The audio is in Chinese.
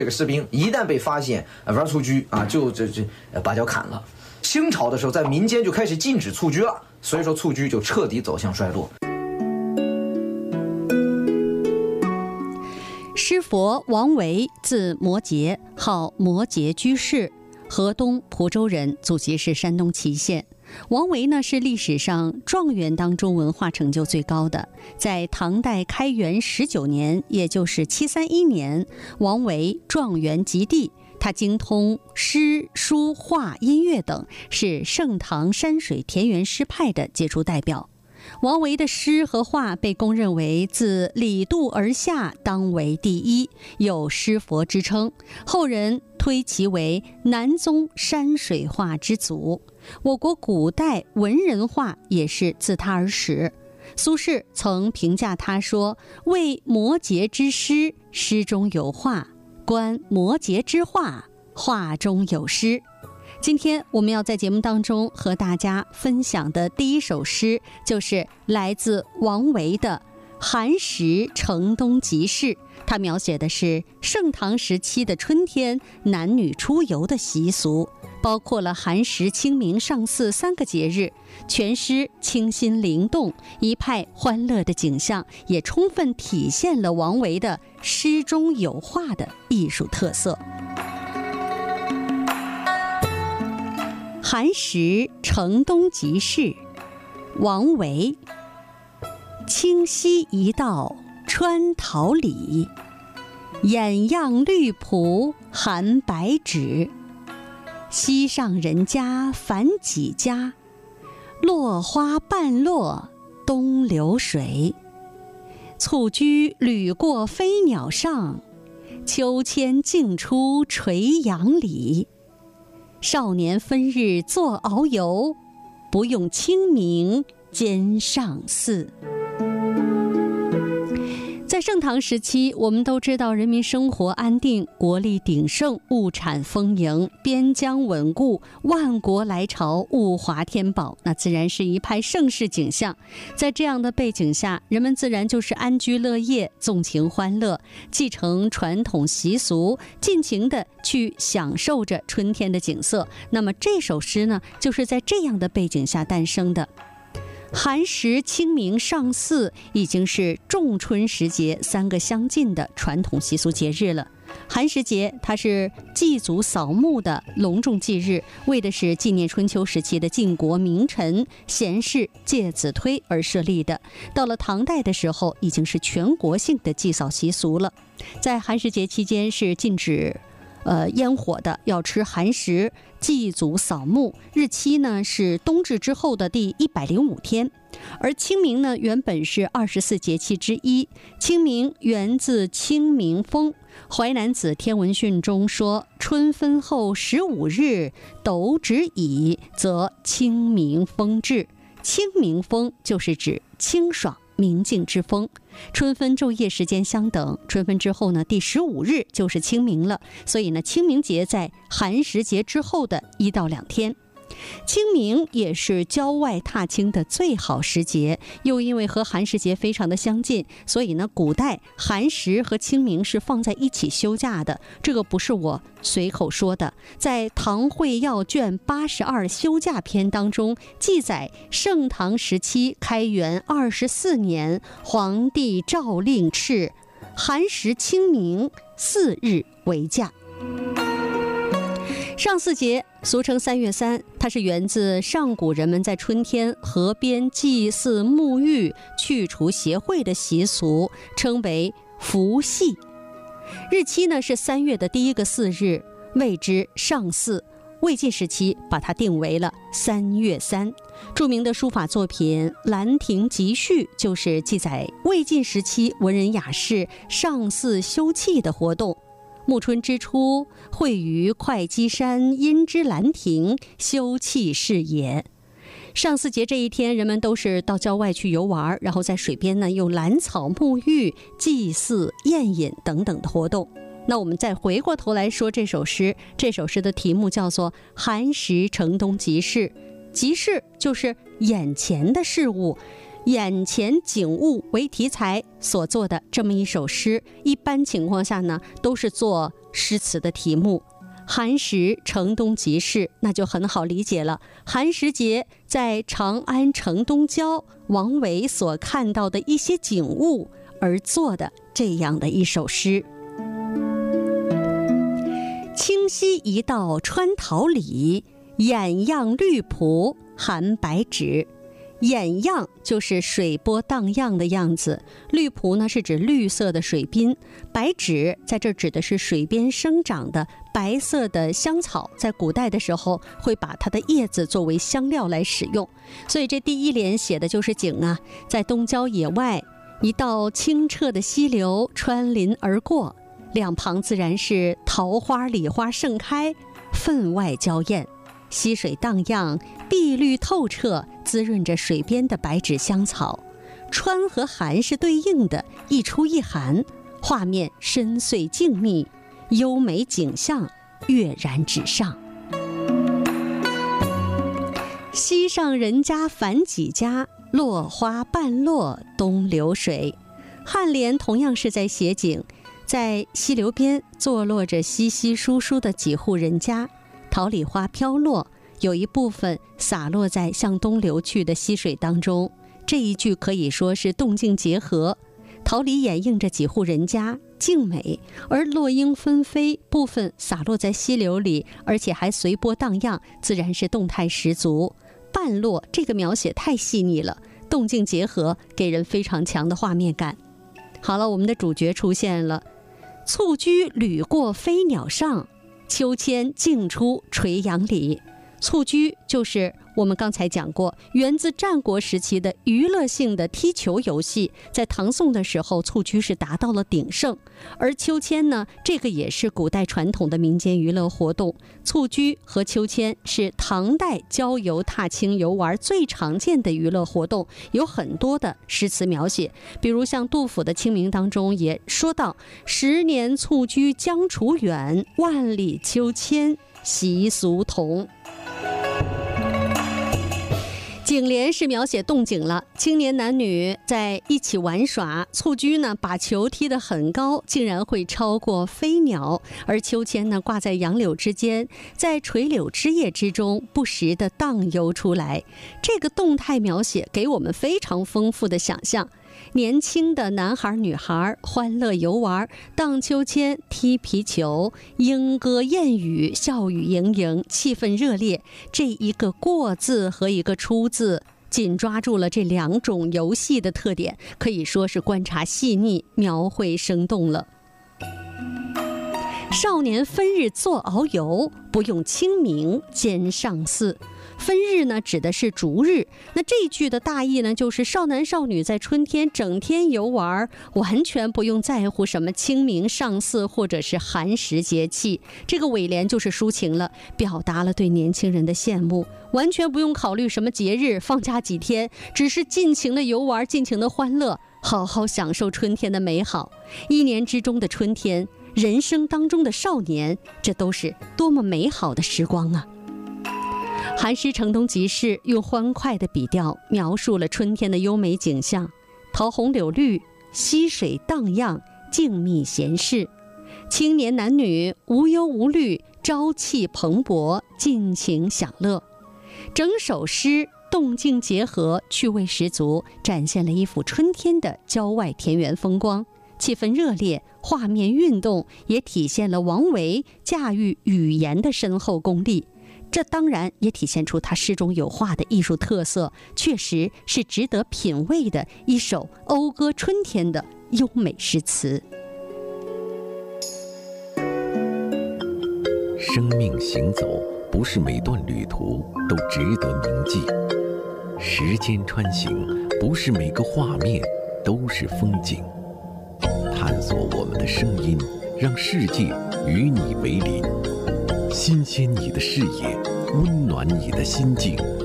这个士兵一旦被发现玩蹴鞠啊，就把脚砍了。清朝的时候，在民间就开始禁止蹴鞠了，所以说蹴鞠就彻底走向衰落。 诗佛王维，字摩诘，号摩诘居士，河东蒲州人，祖籍是山东祁县。王维呢是历史上状元当中文化成就最高的，在唐代开元19年，也就是731年，王维状元及第。他精通诗、书、画、音乐等，是盛唐山水田园诗派的杰出代表。王维的诗和画被公认为自李杜而下当为第一，有诗佛之称，后人推其为南宗山水画之祖。我国古代文人画也是自他而始。苏轼曾评价他说：“为摩诘之诗，诗中有画；观摩诘之画，画中有诗。”今天我们要在节目当中和大家分享的第一首诗，就是来自王维的《寒食城东集市》。它描写的是盛唐时期的春天男女出游的习俗，包括了寒食、清明、上巳3个节日。全诗清新灵动，一派欢乐的景象，也充分体现了王维的诗中有画的艺术特色。寒食城东集市，王维。清溪一道穿桃李，掩样绿蒲寒白纸。溪上人家繁几家，落花半落东流水。蹴鞠屡过飞鸟上，秋千径出垂杨里。少年分日作遨游，不用清明兼上巳。在盛唐时期，我们都知道人民生活安定，国力鼎盛，物产丰盈，边疆稳固，万国来朝，物华天宝，那自然是一派盛世景象。在这样的背景下，人们自然就是安居乐业，纵情欢乐，继承传统习俗，尽情的去享受着春天的景色。那么这首诗呢，就是在这样的背景下诞生的。寒食、清明、上巳已经是仲春时节3个相近的传统习俗节日了。寒食节它是祭祖扫墓的隆重祭日，为的是纪念春秋时期的晋国名臣贤士介子推而设立的。到了唐代的时候，已经是全国性的祭扫习俗了。在寒食节期间是禁止烟火的，要吃寒食，祭祖扫墓。日期呢是冬至之后的第105天。而清明呢，原本是24节气之一。清明源自清明风，《淮南子·天文训》中说：“春分后15日，斗指矣，则清明风至。”清明风就是指清爽明净之风。春分昼夜时间相等，春分之后呢，第15日就是清明了。所以呢，清明节在寒食节之后的1到2天。清明也是郊外踏青的最好时节，又因为和寒食节非常的相近，所以呢，古代寒食和清明是放在一起休假的。这个不是我随口说的，在《唐会要》卷82休假篇当中记载，盛唐时期开元24年，皇帝诏令敕，寒食、清明4日为假。上巳节俗称3月3，它是源自上古人们在春天河边祭祀沐浴、去除邪秽的习俗，称为伏羲。日期呢是3月的第1个巳日，谓之上巳。魏晋时期把它定为了3月3。著名的书法作品《兰亭集序》就是记载魏晋时期文人雅士上巳休憩的活动。暮春之初，会于会稽山阴之兰亭，休憩是也。上巳节这一天，人们都是到郊外去游玩，然后在水边呢用兰草沐浴、祭祀、宴饮等等的活动。那我们再回过头来说这首诗，这首诗的题目叫做《寒食城东集市》。集市就是眼前的事物，眼前景物为题材所做的这么一首诗。一般情况下呢，都是做诗词的题目。寒食城东集市，那就很好理解了。寒食节在长安城东郊王维所看到的一些景物而作的这样的一首诗。清溪一道穿桃李，眼样绿蒲含白芷。眼样就是水波荡漾的样子，绿蒲呢是指绿色的水滨，白芷在这指的是水边生长的白色的香草，在古代的时候会把它的叶子作为香料来使用。所以这第一联写的就是景啊，在东郊野外，一道清澈的溪流穿林而过，两旁自然是桃花李花盛开，分外娇艳。溪水荡漾，碧绿透彻，滋润着水边的白芷香草。川和寒是对应的，一出一寒，画面深邃静谧，优美景象跃然纸上。溪上人家繁几家，落花半落东流水。颔联同样是在写景，在溪流边坐落着稀稀疏疏的几户人家，桃李花飘落，有一部分洒落在向东流去的溪水当中。这一句可以说是动静结合，桃李掩映着几户人家，静美，而落英纷飞，部分洒落在溪流里，而且还随波荡漾，自然是动态十足。半落这个描写太细腻了，动静结合，给人非常强的画面感。好了，我们的主角出现了。蹴鞠履过飞鸟上，秋千径出垂杨里。蹴鞠就是我们刚才讲过，源自战国时期的娱乐性的踢球游戏，在唐宋的时候，蹴鞠是达到了鼎盛。而秋千呢，这个也是古代传统的民间娱乐活动。蹴鞠和秋千是唐代郊游踏青游玩最常见的娱乐活动，有很多的诗词描写，比如像杜甫的《清明》当中也说到：“10年蹴鞠将处远，万里秋千习俗同。”景联是描写动景了，青年男女在一起玩耍，蹴鞠呢把球踢得很高，竟然会超过飞鸟，而秋千呢挂在杨柳之间，在垂柳枝叶之中不时地荡游出来。这个动态描写给我们非常丰富的想象，年轻的男孩女孩欢乐游玩，荡秋千，踢皮球，莺歌燕语，笑语盈盈，气氛热烈。这一个过字和一个出字，紧抓住了这两种游戏的特点，可以说是观察细腻，描绘生动了。少年分日作遨游，不用清明兼上巳。分日呢指的是逐日，那这一句的大意呢，就是少男少女在春天整天游玩，完全不用在乎什么清明上巳或者是寒食节气。这个尾联就是抒情了，表达了对年轻人的羡慕，完全不用考虑什么节日放假几天，只是尽情的游玩，尽情的欢乐，好好享受春天的美好。一年之中的春天，人生当中的少年，这都是多么美好的时光啊。寒食城东集市用欢快的笔调描述了春天的优美景象，桃红柳绿，溪水荡漾，静谧闲适，青年男女无忧无虑，朝气蓬勃，尽情享乐。整首诗动静结合，趣味十足，展现了一幅春天的郊外田园风光，气氛热烈，画面运动，也体现了王维驾驭语言的深厚功力。这当然也体现出他诗中有画的艺术特色，确实是值得品味的一首讴歌春天的优美诗词。 生命行走，不是每段旅途都值得铭记；时间穿行，不是每个画面都是风景。探索我们的声音，让世界与你为邻。新鲜你的视野，温暖你的心境，